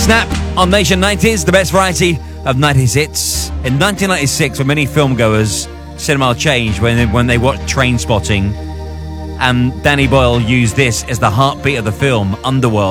Snap on Nation 90s, the best variety of 90s hits. In 1996, when many filmgoers, cinema changed when they watched Trainspotting, and Danny Boyle used this as the heartbeat of the film, Underworld.